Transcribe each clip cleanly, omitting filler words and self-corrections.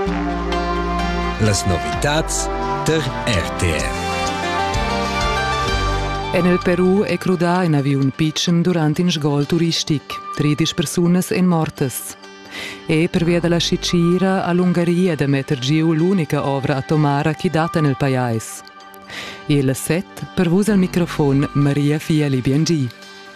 Las novitats der RTR. En Perù è crudà in avion pitchen durante un sgol turistic. 13 personas en mortes. E per via della scicira all'Ungheria da metter giù l'unica ovra atomara che data nel paese. E la set per vus al microfono Maria Fiali Biangi.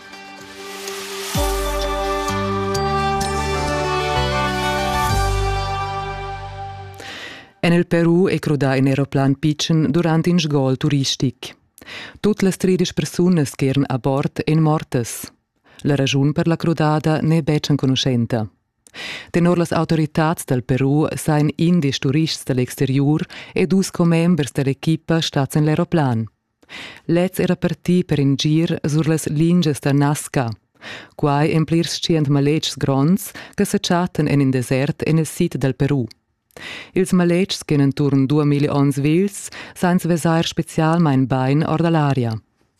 En Perù è crudà in aeroplan pitchen durante un sgol turistic. Tutte le 13 personas che erano a bord en mortes. La ragione per la crudada ne è ben conoscenta. Tenor las autoritats del Perù sain indis turists dall'exterior e 2 co-members dell'equipa stats en l'aeroplan. Lez era partì per in gir sur las linges da Nazca, quai emplirs scient maletgs gronds che s'acciatten en in desert en il sit del Perù. Ils maletgs che en turn 2 milions vils sains vesair specialmein bain or dall'aria.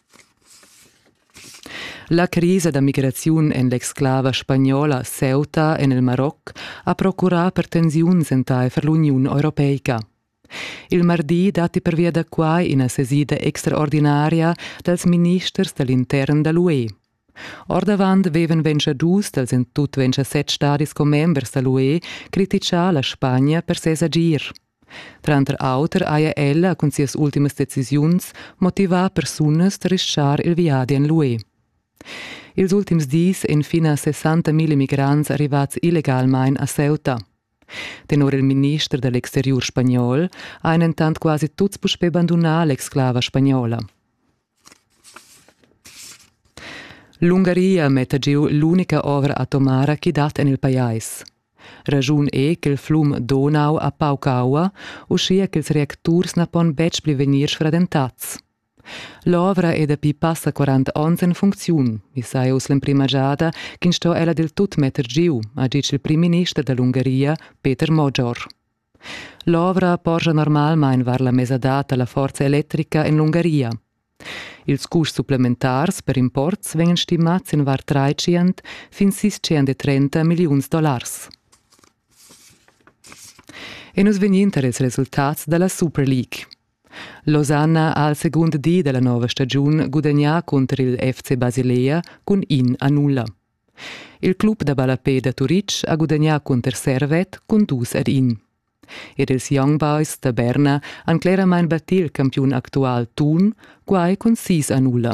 La crisi da migrazione en l'exclava spagnola Ceuta en el Maroc ha procurato per tensiuns entai per l'Unione Europeica. Il mardi dati per via da quai in una sesida extraordinaria dels ministers dell'intern dell'UE. Or davant veven venciadus dels in tut 27 stadis co-members dell'UE criticà la Spagna per ses agir. Tranter auter aia ella con sias ultimas decisiuns motivà personas de risciar il viadi en l'UE. Ils ultims dis en fina 60.000 migrants arrivats illegalmein a Ceuta. Tenor il minister dell'exterior spagnol ha intant quasi tuts puspe abbandunar l'exclava spagnola. L'Ungheria mette giù l'unica ovra atomara che dat en il paese. Ragiun è che il flum Donau a paucaua uscia che ils reacturs na pon bec pli venir sfradentats. L'ovra è da pi passa 40 ans in funzione, vi sai us l'imprima giada che sto ella del tut metter giù, ha dice il prim ministro dell'Ungheria, Peter Major. L'ovra porge normalmein var la mesadata la forza elettrica in l'Ungheria. Ils costs supplementars per imports vengono stimats in var 300 fin 630 milions dollars. E nus vegnint els resultats della Super League. Losanna al secondo dì della nuova stagione guadagnà contro il FC Basilea con 1-0. Il club da Balapé da Turic ha guadagnà contro Servet con 2-1. Ed ils Young Boys da Berna han claramente battit il campione attual Thun, guai con 6-0.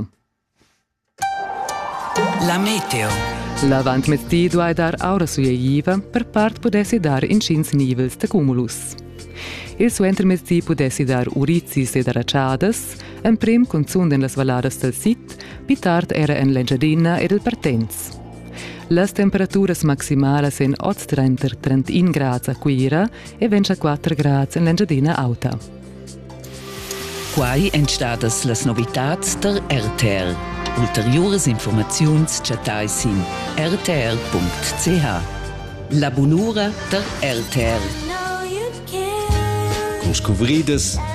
La meteo. L'avant mezzì duai dar aura suieva per part potessi dar in 5 nivels de cumulus. Il suo intermezzi potessi dar urizis ed araciadas, en prim conzunden las valadas del sit, pitard era en l'Engiadina ed il Partenz. Las temperaturas maximalas en 8-31 grads a Quira e 24 grads en l'Engiadina Auta. Quai entstadas las novitats der RTR. Ulteriores informaziuns chatais in rtr.ch. La bunura der RTR. Cuscovridas